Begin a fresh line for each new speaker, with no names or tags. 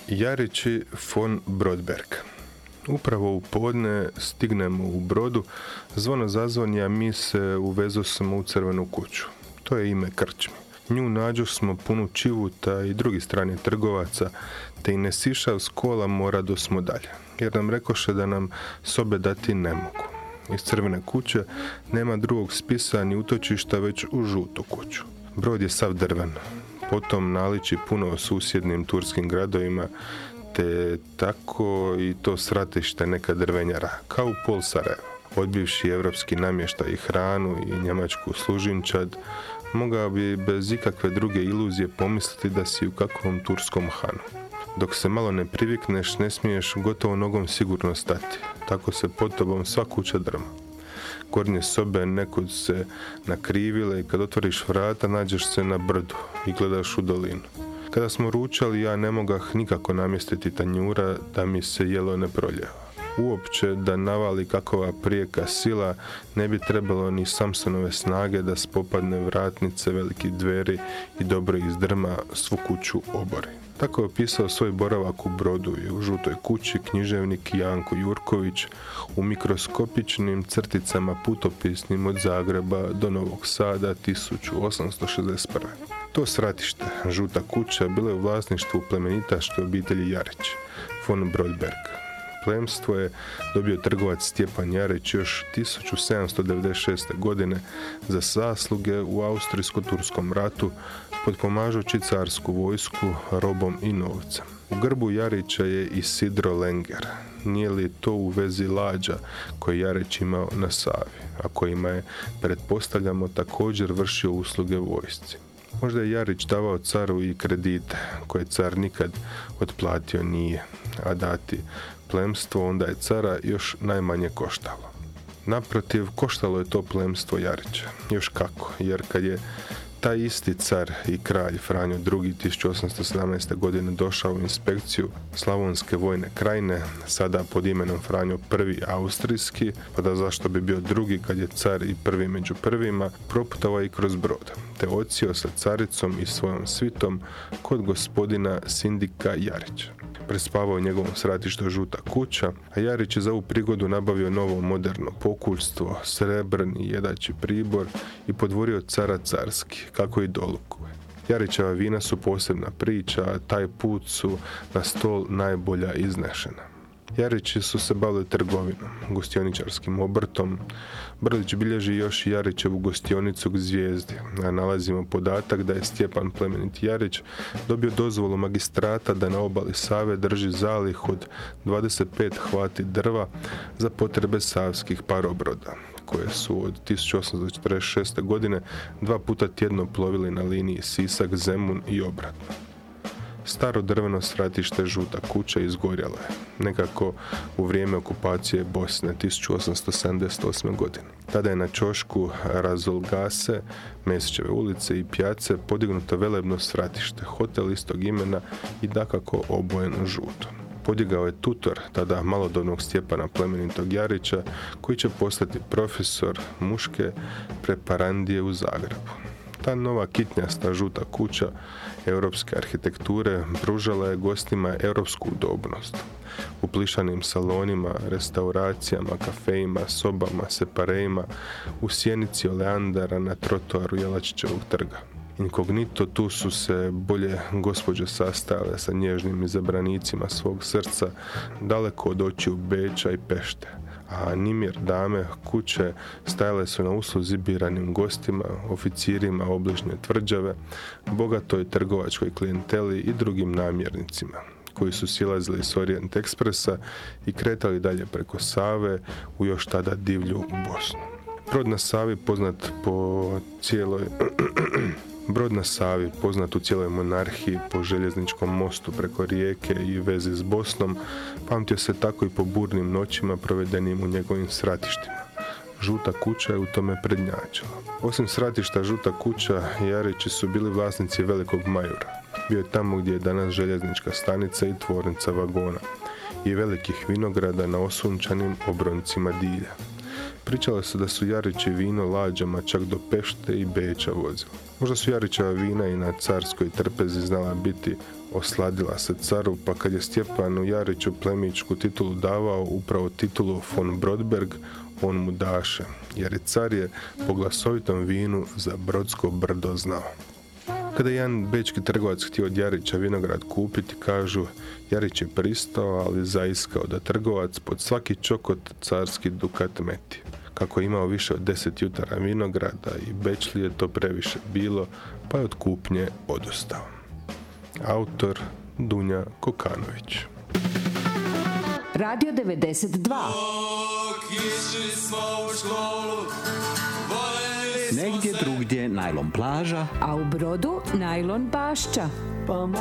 Jarići von Brodberg. Upravo u podne stignemo u Brodu, zvono zazvoni, a mi se uvezosmo u Crvenu kuću. To je ime krčmi. Nju nađosmo punu čivuta i drugi strani trgovaca, te i ne sišav s kola mora dosmo dalje, jer nam rekoše da nam sobe dati ne mogu. Iz Crvene kuće nema drugog spisa ni utočišta, već u Žutu kuću. Brod je sav drven, potom naliči puno o susjednim turskim gradovima, te tako i to sratište neka drvenjara, kao u pol Sarajeva. Odbivši evropski namještaj i hranu i njemačku služinčad, mogao bi bez ikakve druge iluzije pomisliti da si u kakvom turskom hanu. Dok se malo ne privikneš, ne smiješ gotovo nogom sigurno stati. Tako se pod tobom sva kuća drma. Gornje sobe nekud se nakrivile i kad otvoriš vrata nađeš se na brdu i gledaš u dolinu. Kada smo ručali, ja ne mogah nikako namjestiti tanjura da mi se jelo ne proljeva. Uopće da navali kakova prijeka sila, ne bi trebalo ni Samsonove snage da spopadne vratnice velikih dveri i dobro iz drma svu kuću obori. Tako je opisao svoj boravak u Brodu i u Žutoj kući književnik Janko Jurković u mikroskopičnim crticama putopisnim od Zagreba do Novog Sada 1861. To sratište, Žuta kuća, bilo je u vlasništvu plemenitaške obitelji Jarić, von Brodberg. Plemstvo je dobio trgovac Stjepan Jarić još 1796. godine za zasluge u Austrijsko-turskom ratu, potpomažući carsku vojsku robom i novcem. U grbu Jarića je i sidro Lenger. Nije li to u vezi lađa koje Jarić imao na Savi, a kojima je, pretpostavljamo, također vršio usluge vojsci. Možda je Jarić davao caru i kredite koje car nikad otplatio nije, a dati plemstvo onda je cara još najmanje koštalo. Naprotiv, koštalo je to plemstvo Jarića. Još kako, jer kad je taj isti car i kralj Franjo II. 1817. godine došao u inspekciju Slavonske vojne krajine, sada pod imenom Franjo I. Austrijski, pa da zašto bi bio drugi kad je car i prvi među prvima, proputao i kroz Brod, te odsio sa caricom i svojom svitom kod gospodina Sindika Jarića. Prespavao u njegovom sratištu Žuta kuća, a Jarić je za ovu prigodu nabavio novo moderno pokuljstvo, srebrni jedači pribor i podvorio cara carski, kako i dolukuje. Jarićeva vina su posebna priča, a taj put su na stol najbolja iznešena. Jarići su se bavili trgovinom, gostioničarskim obrtom. Brlić bilježi još i Jarićevu gostionicu k Zvijezdi, a nalazimo podatak da je Stjepan plemenit Jarić dobio dozvolu magistrata da na obali Save drži zalih od 25 hvati drva za potrebe savskih parobroda, koje su od 1846. godine 2 puta tjedno plovili na liniji Sisak-Zemun i obratno. Staro drveno sratište Žuta kuća izgorjelo je, nekako u vrijeme okupacije Bosne 1878. godine. Tada je na ćošku Razolgase, Mesićeve ulice i Pjace podignuto velebno sratište, hotel istog imena i dakako obojen žuto. Podigao je tutor tada malodobnog Stjepana plemenitog Jarića, koji će postati profesor muške preparandije u Zagrebu. Ta nova kitnjasta Žuta kuća europske arhitekture pružala je gostima europsku udobnost. U plišanim salonima, restauracijama, kafejima, sobama, separejima, u sjenici oleandara na trotoaru Jelačićevog trga. Inkognito tu su se bolje gospođe sastajale sa nježnim izabranicima svog srca, daleko od očiju Beča i Pešte. A nimjer dame kuće stajale su na usluzi biranim gostima, oficirima obližnje tvrđave, bogatoj trgovačkoj klijenteli i drugim namjernicima, koji su silazili s Orient Ekspresa i kretali dalje preko Save u još tada divlju Bosnu. Brod na Savi poznat u cijeloj monarhiji po željezničkom mostu preko rijeke i vezi s Bosnom, pamtio se tako i po burnim noćima provedenim u njegovim sratištima. Žuta kuća je u tome prednjačila. Osim sratišta Žuta kuća, Jarići su bili vlasnici Velikog Majura. Bio je tamo gdje je danas željeznička stanica i tvornica vagona i velikih vinograda na osunčanim obroncima Dilja. Pričalo se da su Jarići vino lađama čak do Pešte i Beča vozili. Možda su Jarićeva vina i na carskoj trpezi znala biti osladila se caru, pa kad je Stjepanu Jariću plemićku titulu davao, upravo titulu von Brodberg, on mu daše, jer je car je po glasovitom vinu za Brodsko brdo znao. Kada je jedan bečki trgovac htio od Jarića vinograd kupiti, kažu, Jarić je pristao, ali zaiskao da trgovac pod svaki čokot carski dukat meti. Kako je imao više od 10 jutara vinograda i Bečlije to previše bilo, pa je od kupnje odustao. Autor Dunja Kokanović.
Radio 92.
Negdje drugdje najlon plaža,
A u Brodu najlon bašča.